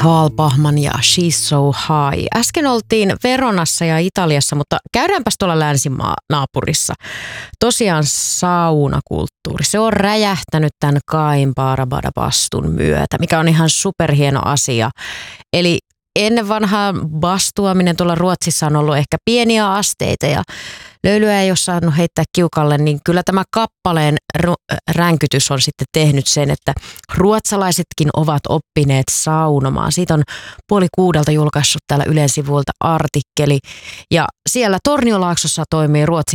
Tal Bachman ja She's So High. Äsken oltiin Veronassa ja Italiassa, mutta käydäänpäs tuolla länsimaanaapurissa. Tosiaan saunakulttuuri. Se on räjähtänyt tämän Cain Barabada-bastun myötä, mikä on ihan superhieno asia. Eli ennen vanhaa bastuaminen tuolla Ruotsissa on ollut ehkä pieniä asteita ja löylyä ei ole saanut heittää kiukalle, niin kyllä tämä kappaleen ränkytys on sitten tehnyt sen, että ruotsalaisetkin ovat oppineet saunomaan. Siitä on 5:30 julkaissut täällä Ylen sivuilta artikkeli ja siellä Torniolaaksossa toimii Ruotsin